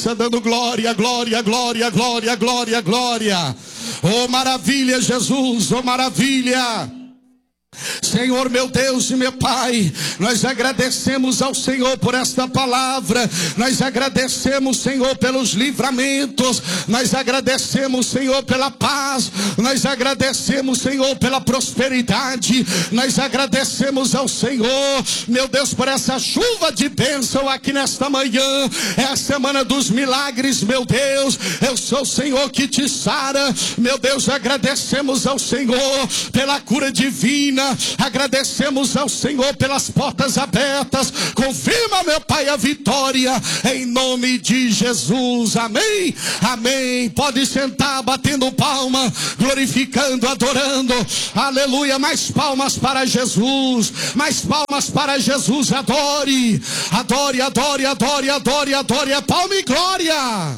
cabeça, dando glória, glória, glória, glória, glória, glória. Oh maravilha, Jesus, oh maravilha. Senhor meu Deus e meu Pai, nós agradecemos ao Senhor por esta palavra, nós agradecemos, Senhor, pelos livramentos, nós agradecemos, Senhor, pela paz, nós agradecemos, Senhor, pela prosperidade, nós agradecemos ao Senhor, meu Deus, por essa chuva de bênção aqui nesta manhã. É a semana dos milagres, meu Deus. Eu sou o Senhor que te sara, meu Deus. Agradecemos ao Senhor pela cura divina, agradecemos ao Senhor pelas portas abertas. Confirma, meu Pai, a vitória em nome de Jesus, amém, amém. Pode sentar batendo palma, glorificando, adorando, aleluia. Mais palmas para Jesus, mais palmas para Jesus. Adore, adore, adore, adore, adore, adore. Palma e glória.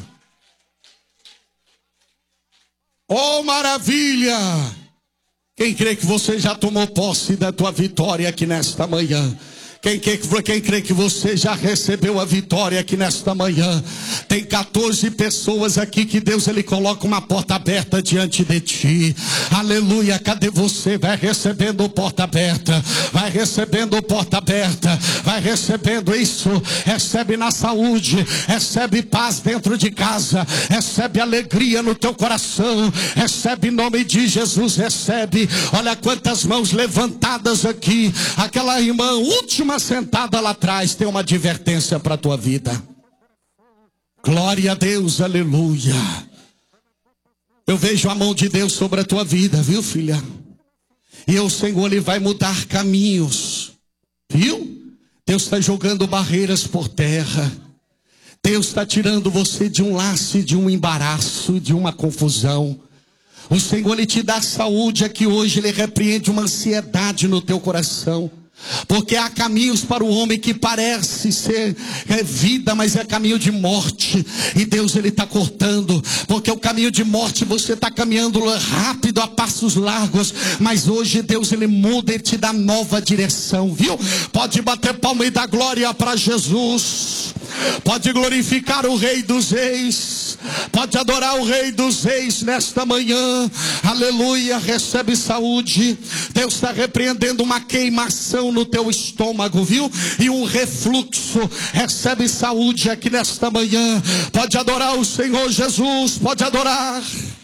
Oh maravilha. Quem crê que você já tomou posse da tua vitória aqui nesta manhã? Quem crê que você já recebeu a vitória aqui nesta manhã? Tem 14 pessoas aqui que Deus ele coloca uma porta aberta diante de ti. Aleluia, cadê você? Vai recebendo porta aberta, vai recebendo porta aberta, vai recebendo isso. Recebe na saúde, recebe paz dentro de casa, recebe alegria no teu coração, recebe em nome de Jesus, recebe. Olha quantas mãos levantadas aqui. Aquela irmã última sentada lá atrás tem uma advertência para a tua vida. Glória a Deus, aleluia. Eu vejo a mão de Deus sobre a tua vida, viu, filha? E o Senhor ele vai mudar caminhos, viu? Deus está jogando barreiras por terra. Deus está tirando você de um laço, de um embaraço, de uma confusão. O Senhor ele te dá saúde aqui hoje. Ele repreende uma ansiedade no teu coração. Porque há caminhos para o homem que parece ser vida, mas é caminho de morte. E Deus ele está cortando. Porque o caminho de morte você está caminhando rápido, a passos largos. Mas hoje Deus ele muda e te dá nova direção, viu? Pode bater palma e dar glória para Jesus. Pode glorificar o Rei dos Reis. Pode adorar o Rei dos Reis nesta manhã. Aleluia, recebe saúde. Deus está repreendendo uma queimação no teu estômago, viu? E um refluxo. Recebe saúde aqui nesta manhã. Pode adorar o Senhor Jesus, pode adorar.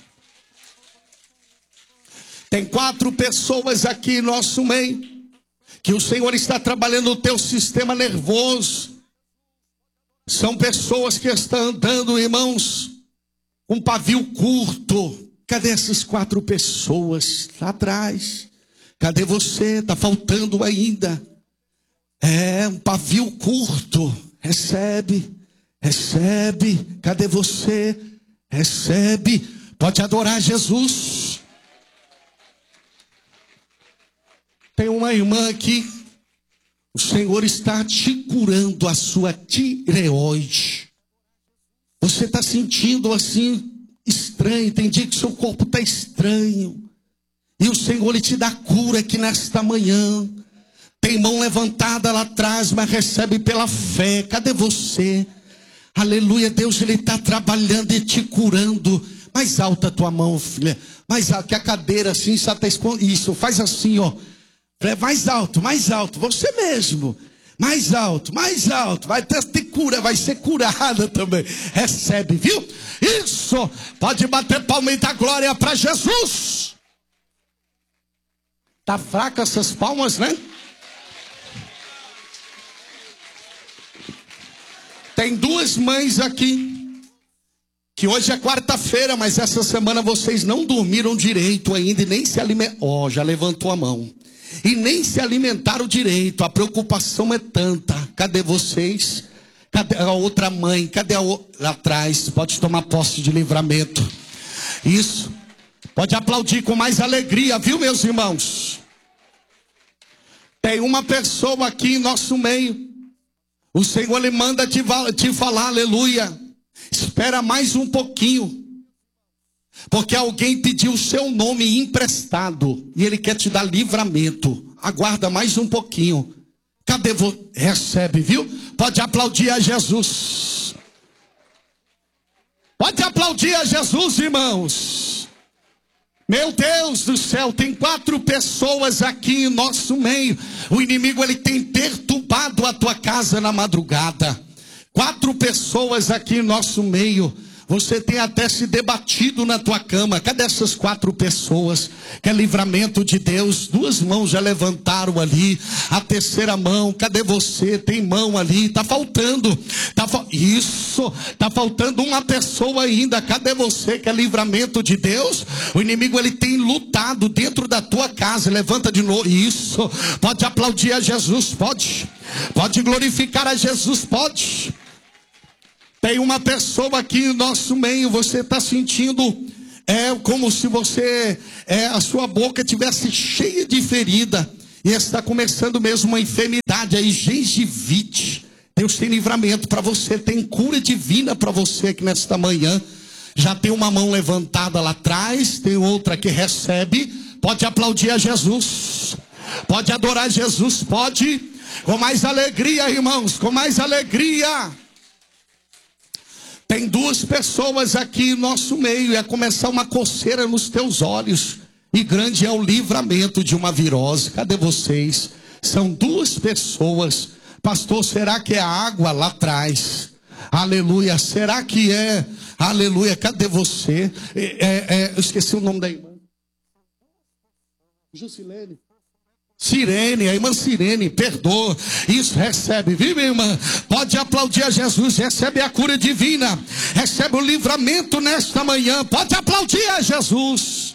Tem 4 pessoas aqui em nosso meio que o Senhor está trabalhando o teu sistema nervoso. São pessoas que estão andando, irmãos, um pavio curto. Cadê essas 4 pessoas lá atrás? Cadê você? Está faltando ainda. É um pavio curto. Recebe, recebe. Cadê você? Recebe. Pode adorar Jesus. Tem uma irmã aqui. O Senhor está te curando a sua tireoide. Você está sentindo assim estranho. Tem dia que seu corpo está estranho. E o Senhor ele te dá cura aqui nesta manhã. Tem mão levantada lá atrás, mas recebe pela fé. Cadê você? Aleluia, Deus ele está trabalhando e te curando. Mais alta a tua mão, filha. Mais alto, que a cadeira assim está escondida. Isso, faz assim, ó. Mais alto, você mesmo. Mais alto, vai ter cura, vai ser curada também. Recebe, viu? Isso, pode bater palma e dar glória para Jesus. Tá fraca essas palmas, né? Tem 2 mães aqui, que hoje é quarta-feira, mas essa semana vocês não dormiram direito ainda e nem se alimentaram. Ó, já levantou a mão. E nem se alimentaram direito. A preocupação é tanta. Cadê vocês? Cadê a outra mãe? Cadê a outra? Lá atrás. Pode tomar posse de livramento. Isso. Pode aplaudir com mais alegria, viu, meus irmãos? Tem uma pessoa aqui em nosso meio. O Senhor ele manda te falar, aleluia. Espera mais um pouquinho. Porque alguém pediu o seu nome emprestado e ele quer te dar livramento. Aguarda mais um pouquinho. Cadê você? Recebe, viu? Pode aplaudir a Jesus. aplaudir a Jesus, irmãos? Meu Deus do céu, tem 4 pessoas aqui em nosso meio. O inimigo, ele tem perturbado a tua casa na madrugada. 4 pessoas aqui em nosso meio. Você tem até se debatido na tua cama. Cadê essas 4 pessoas? Que é livramento de Deus. 2 mãos já levantaram ali. A terceira mão, cadê você? Tem mão ali. Tá faltando. Isso. Tá faltando uma pessoa ainda. Cadê você que é livramento de Deus? O inimigo, ele tem lutado dentro da tua casa. Levanta de novo. Isso. Pode aplaudir a Jesus? Pode. Pode glorificar a Jesus? Pode. Tem uma pessoa aqui no nosso meio, você está sentindo, como se a sua boca tivesse cheia de ferida, e está começando mesmo uma enfermidade aí, gengivite. Deus tem livramento para você, tem cura divina para você aqui nesta manhã. Já tem uma mão levantada lá atrás, tem outra que recebe. Pode aplaudir a Jesus, pode adorar Jesus, pode, com mais alegria, irmãos, com mais alegria. Tem 2 pessoas aqui no nosso meio, ia começar uma coceira nos teus olhos, e grande é o livramento de uma virose. Cadê vocês? São 2 pessoas. Pastor, será que é a água lá atrás? Aleluia, será que é? Aleluia, cadê você? Eu esqueci o nome da irmã. Jusilene. Sirene, a irmã Sirene, perdoa. Isso, recebe, viu, minha irmã? Pode aplaudir a Jesus, recebe a cura divina, recebe o livramento nesta manhã. Pode aplaudir a Jesus.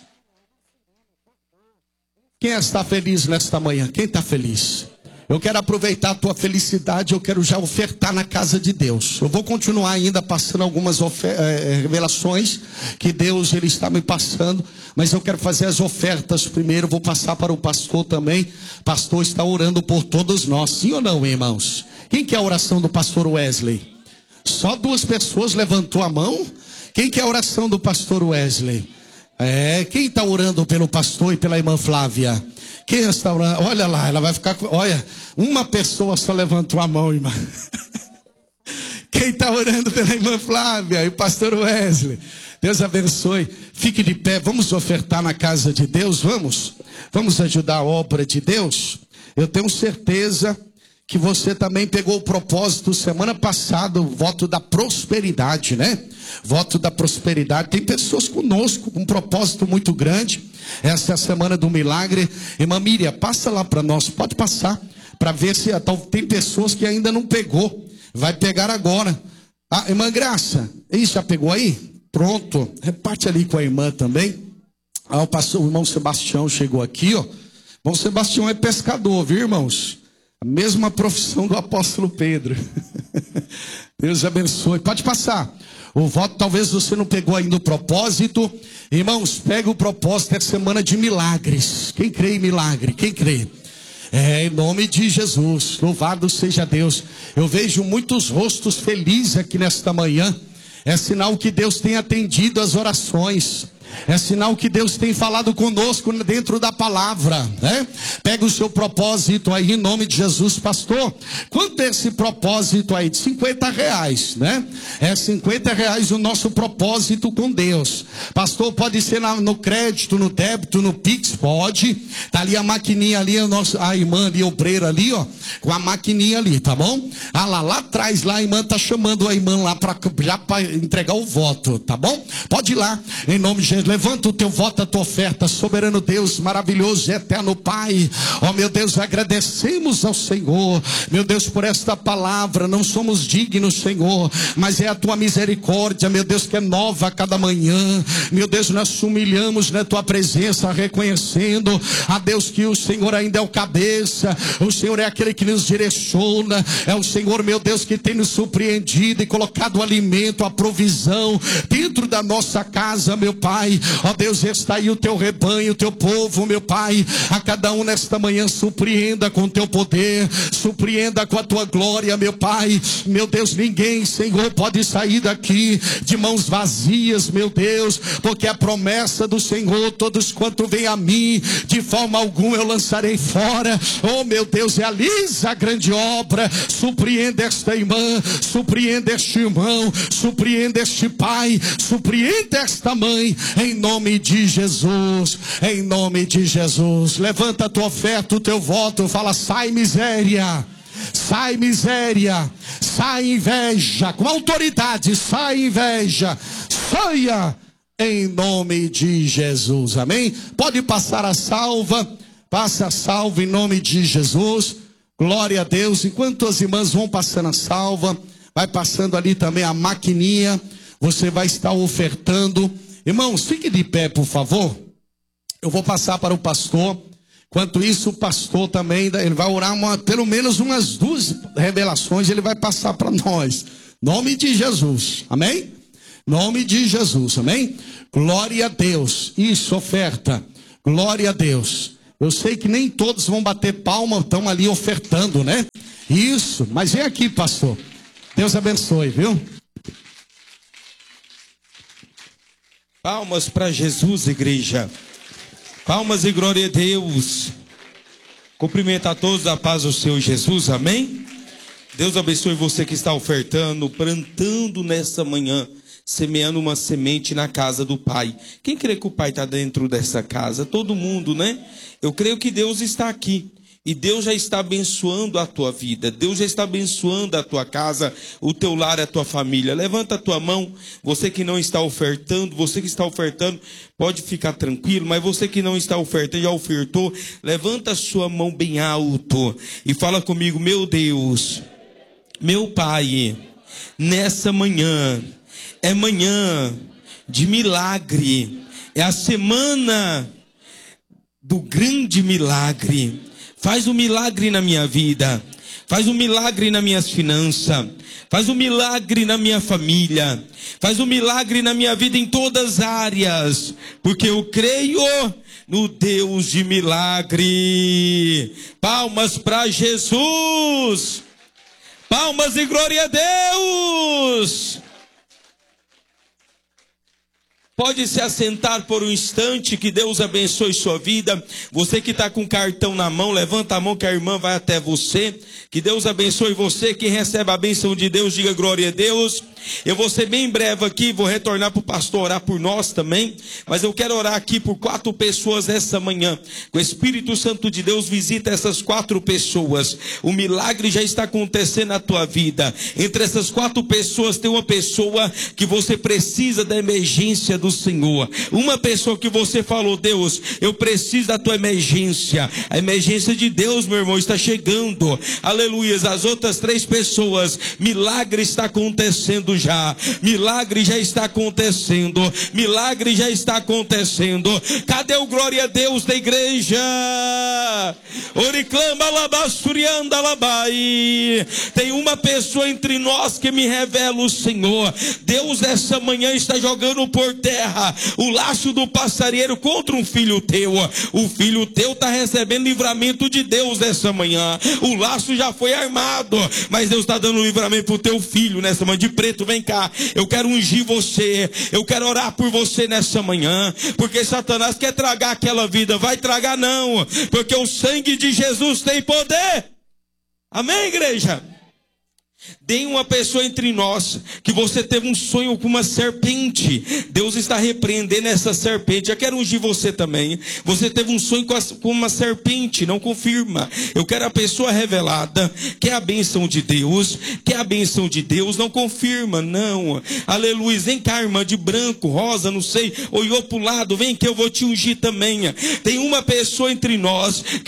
Quem está feliz nesta manhã? Quem está feliz? Eu quero aproveitar a tua felicidade, eu quero já ofertar na casa de Deus. Eu vou continuar ainda passando algumas revelações que Deus, ele está me passando, mas eu quero fazer as ofertas primeiro. Vou passar para o pastor também. O pastor está orando por todos nós, sim ou não, irmãos? Quem quer a oração do pastor Wesley? Só 2 pessoas levantou a mão. Quem quer a oração do pastor Wesley? Quem está orando pelo pastor e pela irmã Flávia? Quem está orando? Olha lá, ela vai ficar. Olha, uma pessoa só levantou a mão, irmã. Quem está orando pela irmã Flávia e o pastor Wesley? Deus abençoe. Fique de pé, vamos ofertar na casa de Deus, vamos ajudar a obra de Deus. Eu tenho certeza que você também pegou o propósito semana passada, o voto da prosperidade, né? Voto da prosperidade. Tem pessoas conosco com um propósito muito grande. Essa é a semana do milagre. Irmã Miriam, passa lá para nós, pode passar, para ver se tem pessoas que ainda não pegou. Vai pegar agora. Irmã Graça, já pegou aí? Pronto, reparte ali com a irmã também. O irmão Sebastião chegou aqui, ó. Irmão Sebastião é pescador, viu, irmãos? A mesma profissão do apóstolo Pedro. Deus abençoe. Pode passar. O voto, talvez você não pegou ainda o propósito. Irmãos, pega o propósito, é semana de milagres. Quem crê em milagre? Quem crê? Em nome de Jesus, louvado seja Deus. Eu vejo muitos rostos felizes aqui nesta manhã. É sinal que Deus tem atendido as orações. É sinal que Deus tem falado conosco dentro da palavra, né? Pega o seu propósito aí em nome de Jesus. Pastor, quanto é esse propósito aí? De R$50, né? É R$50 o nosso propósito com Deus. Pastor, pode ser no crédito, no débito, no Pix? Pode. Tá ali a maquininha ali, a irmã ali, obreira ali, ó, com a maquininha ali, tá bom? Lá atrás, lá a irmã tá chamando a irmã lá para entregar o voto, tá bom? Pode ir lá, em nome de Jesus. Levanta o teu voto, a tua oferta. Soberano Deus, maravilhoso, eterno Pai, ó meu Deus, agradecemos ao Senhor, meu Deus, por esta palavra. Não somos dignos, Senhor, mas é a tua misericórdia, meu Deus, que é nova a cada manhã. Meu Deus, nós humilhamos na tua presença, reconhecendo, a Deus, que o Senhor ainda é o cabeça, o Senhor é aquele que nos direciona, é o Senhor, meu Deus, que tem nos surpreendido e colocado o alimento, a provisão dentro da nossa casa, meu Pai. Pai. Ó Deus, está aí o teu rebanho, o teu povo, meu Pai. A cada um nesta manhã surpreenda com o teu poder, surpreenda com a tua glória, meu Pai. Meu Deus, ninguém, Senhor, pode sair daqui de mãos vazias, meu Deus, porque a promessa do Senhor, todos quanto vem a mim, de forma alguma eu lançarei fora. Oh meu Deus, realiza a grande obra, surpreenda esta irmã, surpreenda este irmão, surpreenda este pai, surpreenda esta mãe, em nome de Jesus, em nome de Jesus. Levanta a tua oferta, o teu voto, fala: sai miséria, sai miséria, sai inveja, com autoridade, sai inveja, saia em nome de Jesus, amém? Pode passar a salva, passa a salva em nome de Jesus, glória a Deus. Enquanto as irmãs vão passando a salva, vai passando ali também a maquininha, você vai estar ofertando. Irmãos, fique de pé, por favor. Eu vou passar para o pastor. Enquanto isso, o pastor também, ele vai orar pelo menos umas 2 revelações, ele vai passar para nós. Nome de Jesus, amém? Nome de Jesus, amém? Glória a Deus. Isso, oferta. Glória a Deus. Eu sei que nem todos vão bater palma, estão ali ofertando, né? Isso, mas vem aqui, pastor. Deus abençoe, viu? Palmas para Jesus, igreja. Palmas e glória a Deus. Cumprimento a todos a paz do Senhor Jesus, amém? Deus abençoe você que está ofertando, plantando nessa manhã, semeando uma semente na casa do Pai. Quem crê que o Pai está dentro dessa casa? Todo mundo, né? Eu creio que Deus está aqui. E Deus já está abençoando a tua vida. Deus já está abençoando a tua casa, o teu lar, a tua família. Levanta a tua mão. Você que não está ofertando, você que está ofertando, pode ficar tranquilo. Mas você que não está ofertando, já ofertou, levanta a sua mão bem alto e fala comigo: meu Deus, meu Pai, nessa manhã, é manhã de milagre. É a semana do grande milagre. Faz um milagre na minha vida, faz um milagre nas minhas finanças, faz um milagre na minha família, faz um milagre na minha vida em todas as áreas, porque eu creio no Deus de milagre. Palmas para Jesus, palmas e glória a Deus. Pode se assentar por um instante, que Deus abençoe sua vida. Você que está com cartão na mão, levanta a mão que a irmã vai até você. Que Deus abençoe você. Quem recebe a bênção de Deus, diga glória a Deus. Eu vou ser bem breve aqui, vou retornar para o pastor orar por nós também. Mas eu quero orar aqui por 4 pessoas essa manhã. O Espírito Santo de Deus visita essas 4 pessoas. O milagre já está acontecendo na tua vida. Entre essas 4 pessoas tem uma pessoa que você precisa da emergência do Senhor. Uma pessoa que você falou: Deus, eu preciso da tua emergência. A emergência de Deus, meu irmão, está chegando. Aleluia. As outras 3 pessoas, milagre está acontecendo já. Milagre já está acontecendo. Milagre já está acontecendo. Cadê o glória a Deus da igreja? Oriclama labasturianda labai. Tem uma pessoa entre nós que me revela o Senhor. Deus essa manhã está jogando por terra o laço do passarinheiro contra um filho teu. O filho teu está recebendo livramento de Deus essa manhã. O laço já foi armado, mas Deus está dando livramento para o teu filho nessa manhã. De preto, vem cá, eu quero ungir você, eu quero orar por você nessa manhã, porque Satanás quer tragar aquela vida. Vai tragar não, porque o sangue de Jesus tem poder. Amém, igreja? Tem uma pessoa entre nós que você teve um sonho com uma serpente. Deus está repreendendo essa serpente. Eu quero ungir você também. Você teve um sonho com uma serpente, não confirma. Eu quero a pessoa revelada, que é a bênção de Deus, que é a bênção de Deus, não confirma, não. Aleluia. Vem cá, irmã, de branco, rosa, não sei, olhou para o lado, vem que eu vou te ungir também. Tem uma pessoa entre nós